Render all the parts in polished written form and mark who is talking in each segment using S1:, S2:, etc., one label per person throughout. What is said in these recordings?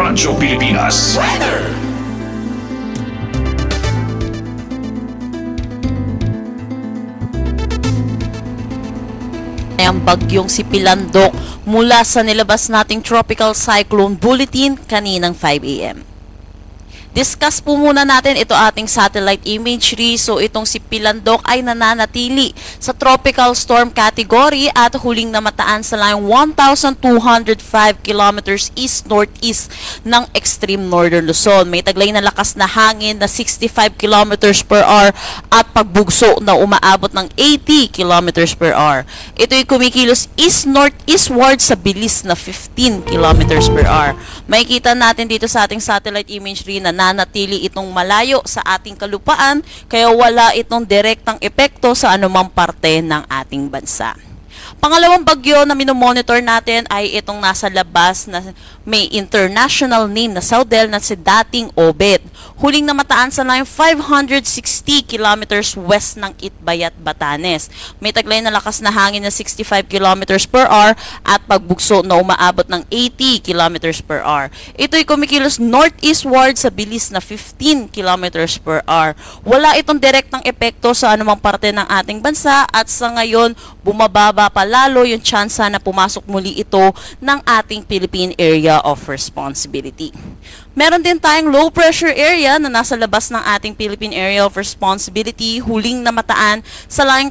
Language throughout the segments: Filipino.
S1: Radyo Pilipinas Weather.
S2: Ang bagyong si Pilandok mula sa nilabas nating Tropical Cyclone Bulletin kaninang 5 a.m. Discuss po muna natin ito ating satellite imagery. So itong si Pilandok ay nananatili sa tropical storm category at huling namataan sa line 1,205 kilometers east-northeast ng extreme northern Luzon. May taglay na lakas na hangin na 65 kilometers per hour at pagbugso na umaabot ng 80 kilometers per hour. Ito ay kumikilos east-northeastward sa bilis na 15 kilometers per hour. Makikita natin dito sa ating satellite imagery na nanatili itong malayo sa ating kalupaan kaya wala itong direktang epekto sa anumang parte ng ating bansa. Pangalawang bagyo na minomonitor natin ay itong nasa labas na may international name na Saudel na si dating Obet. Huling namataan sa line 560 kilometers west ng Itbayat, Batanes. May taglay na lakas na hangin na 65 kilometers per hour at pagbugso na umaabot ng 80 kilometers per hour. Ito'y kumikilos northeastward sa bilis na 15 kilometers per hour. Wala itong direktang epekto sa anumang parte ng ating bansa at sa ngayon bumababa pa lalo yung tsansa na pumasok muli ito ng ating Philippine Area of Responsibility. Meron din tayong low pressure area na nasa labas ng ating Philippine Area of Responsibility, huling namataan sa line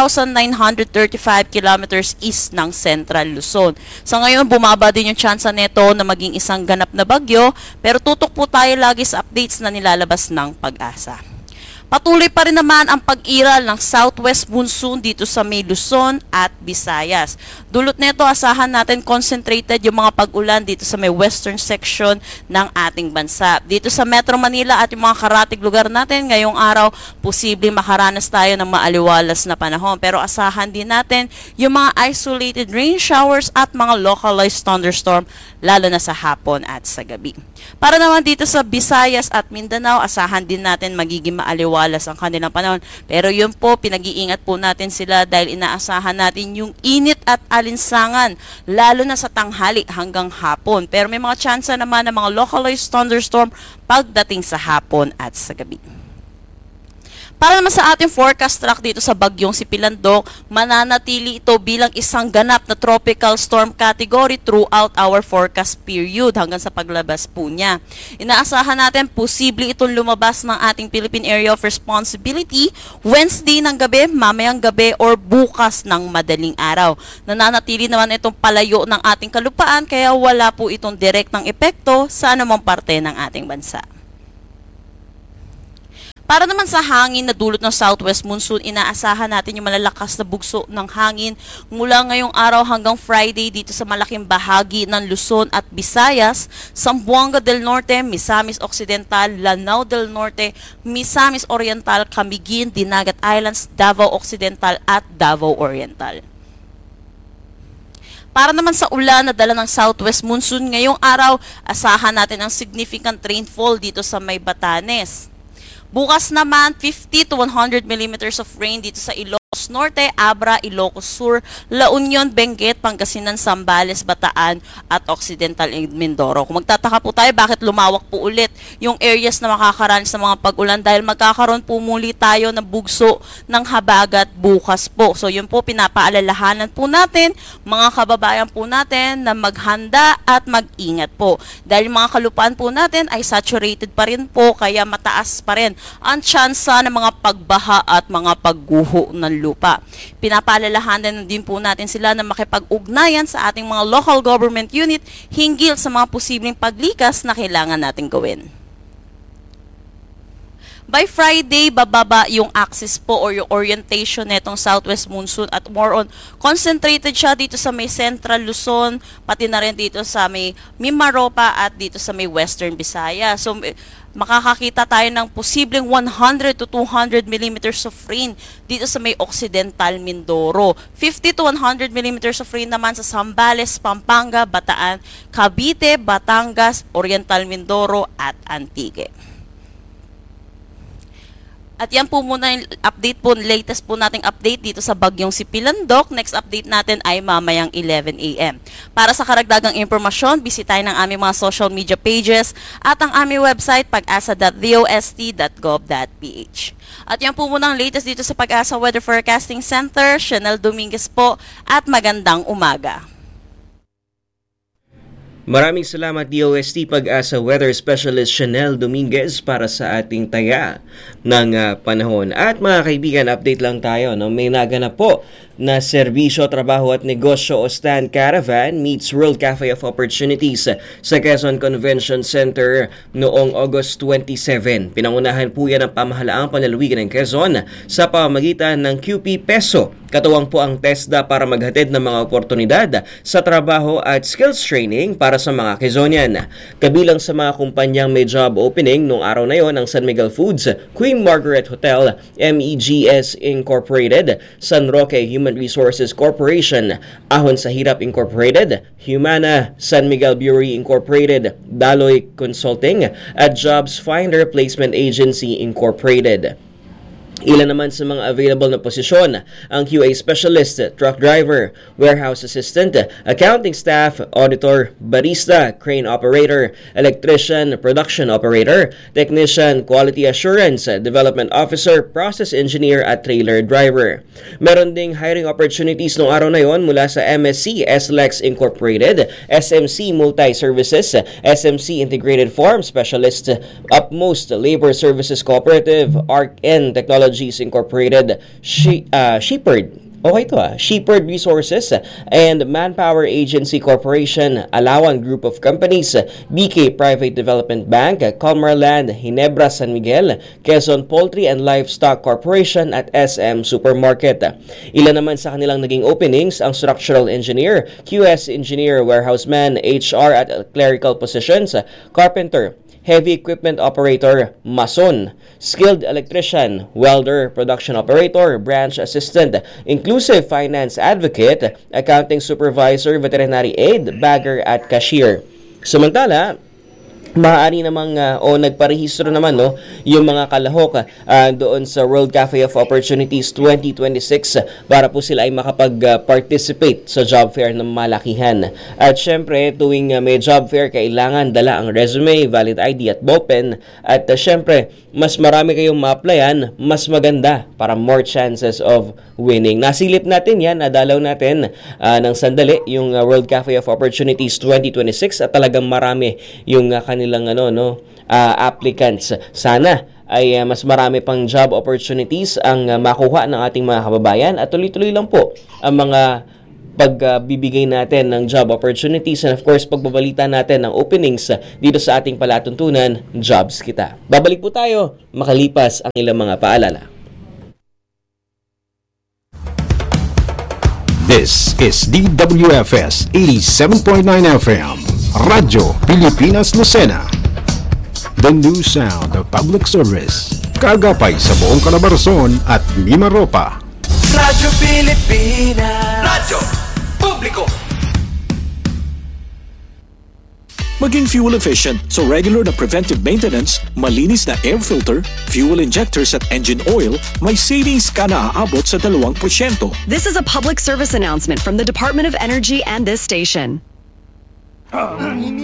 S2: 2,935 kilometers east ng Central Luzon. Sa ngayon, bumaba din yung tsansa nito na maging isang ganap na bagyo, pero tutok po tayo lagi sa updates na nilalabas ng Pag-asa. Patuloy pa rin naman ang pag-iral ng southwest monsoon dito sa may Luzon at Visayas. Dulot nito, asahan natin concentrated yung mga pag-ulan dito sa may western section ng ating bansa. Dito sa Metro Manila at yung mga karatig lugar natin, ngayong araw, posibleng makaranas tayo ng maaliwalas na panahon. Pero asahan din natin yung mga isolated rain showers at mga localized thunderstorm, lalo na sa hapon at sa gabi. Para naman dito sa Visayas at Mindanao, asahan din natin magiging maaliwalas ang kanilang panahon. Pero yun po, pinag-iingat po natin sila dahil inaasahan natin yung init at alinsangan, lalo na sa tanghali hanggang hapon. Pero may mga tsansa naman ng mga localized thunderstorm pagdating sa hapon at sa gabi. Para naman sa ating forecast track dito sa bagyong si Pilandok, mananatili ito bilang isang ganap na tropical storm category throughout our forecast period hanggang sa paglabas po niya. Inaasahan natin posible itong lumabas ng ating Philippine Area of Responsibility Wednesday ng gabi, mamayang gabi or bukas ng madaling araw. Nananatili naman itong palayo ng ating kalupaan kaya wala po itong direktang epekto sa anumang parte ng ating bansa. Para naman sa hangin na dulot ng southwest monsoon, inaasahan natin yung malalakas na bugso ng hangin mula ngayong araw hanggang Friday dito sa malaking bahagi ng Luzon at Visayas, Zamboanga del Norte, Misamis Occidental, Lanao del Norte, Misamis Oriental, Camiguin, Dinagat Islands, Davao Occidental at Davao Oriental. Para naman sa ulan na dala ng southwest monsoon, ngayong araw, asahan natin ang significant rainfall dito sa may Batanes. Bukas naman, 50 to 100 millimeters of rain dito sa Ilocos Norte, Abra, Ilocos Sur, La Union, Benguet, Pangasinan, Zambales, Bataan at Occidental Mindoro. Kung magtataka po tayo bakit lumawak po ulit yung areas na makakaranas ng mga pag-ulan dahil magkakaroon po muli tayo ng bugso ng habagat bukas po. So yun po, pinapaalalahanan po natin, mga kababayan po natin na maghanda at mag-ingat po. Dahil mga kalupaan po natin ay saturated pa rin po kaya mataas pa rin ang tsansa ng mga pagbaha at mga pagguho ng lupa. Pinapaalalahanan din po natin sila na makipag-ugnayan sa ating mga local government unit hinggil sa mga posibleng paglikas na kailangan natin gawin. By Friday, bababa yung axis po or yung orientation netong southwest monsoon at more on concentrated siya dito sa may central Luzon, pati na rin dito sa may Mimaropa at dito sa may western Visayas. So, makakakita tayo ng posibleng 100 to 200 millimeters of rain dito sa may Occidental Mindoro. 50 to 100 millimeters of rain naman sa Zambales, Pampanga, Bataan, Cavite, Batangas, Oriental Mindoro at Antique. At yan po muna yung update po, latest po nating update dito sa bagyong si Pilandok. Next update natin ay mamayang 11 a.m. Para sa karagdagang impormasyon, bisitahin ang aming mga social media pages at ang aming website pag-asa.dost.gov.ph. At yan po muna ang latest dito sa Pag-asa Weather Forecasting Center. Chanel Dominguez po at magandang umaga.
S3: Maraming salamat DOST Pag-asa Weather Specialist Chanel Dominguez para sa ating taya ng panahon. At mga kaibigan, update lang tayo. No? May naganap po na serbisyo, trabaho at negosyo o Stan Caravan meets World Cafe of Opportunities sa Quezon Convention Center noong August 27. Pinangunahan po yan ang pamahalaang panlalawigan ng Quezon sa pamamagitan ng QP Peso. Katuwang po ang TESDA para maghatid ng mga oportunidad sa trabaho at skills training para sa mga Quezonian. Kabilang sa mga kumpanyang may job opening noong araw na yon ang San Miguel Foods, Queen Margaret Hotel, MEGS Incorporated, San Roque Human Resources Corporation, Ahon sa Hirap Incorporated, Humana, San Miguel Brewery Incorporated, Daloy Consulting, at Jobs Finder Placement Agency Incorporated. Ilan naman sa mga available na posisyon ang QA Specialist, Truck Driver, Warehouse Assistant, Accounting Staff, Auditor, Barista, Crane Operator, Electrician, Production Operator, Technician, Quality Assurance, Development Officer, Process Engineer at Trailer Driver. Meron ding hiring opportunities noong araw na yon mula sa MSC, SLEX Incorporated, SMC Multi-Services, SMC Integrated Farm Specialist, Upmost Labor Services Cooperative, ARC-N Technologies Incorporated, Shepherd Resources, and Manpower Agency Corporation, Alawan Group of Companies, BK Private Development Bank, Comerland, Ginebra San Miguel, Quezon Poultry and Livestock Corporation at SM Supermarket. Ilan naman sa kanilang naging openings ang Structural Engineer, QS Engineer, Warehouseman, HR at Clerical Positions, Carpenter, Heavy Equipment Operator, Mason, Skilled Electrician, Welder, Production Operator, Branch Assistant, Inclusive Finance Advocate, Accounting Supervisor, Veterinary Aide, Bagger at Cashier. Samantala, maaari namang nagparehistro naman yung mga kalahok doon sa World Cafe of Opportunities 2026 para po sila ay makapag-participate sa job fair ng malakihan. At syempre, tuwing may job fair, kailangan dala ang resume, valid ID at ballpen. At syempre, mas marami kayong ma-applyan, mas maganda para more chances of winning. Nasilip natin yan, nadalaw natin ng sandali yung World Cafe of Opportunities 2026 at talagang marami yung kanilang applicants. Sana ay mas marami pang job opportunities ang makuha ng ating mga kababayan at tuloy-tuloy lang po ang mga pagbibigay natin ng job opportunities and of course pagbabalita natin ng openings dito sa ating palatuntunan, Jobs Kita. Babalik po tayo makalipas ang ilang mga paalala.
S4: This is DWFS 87.9 FM, Radyo Pilipinas Lucena. The new sound of public service. Kagapay sa buong Calabarzon at Mimaropa.
S1: Radyo Pilipinas. Radyo Publiko.
S5: Maging fuel efficient, so regular na preventive maintenance, malinis na air filter, fuel injectors at engine oil, may savings ka na aabot sa 2%.
S6: This is a public service announcement from the Department of Energy and this station.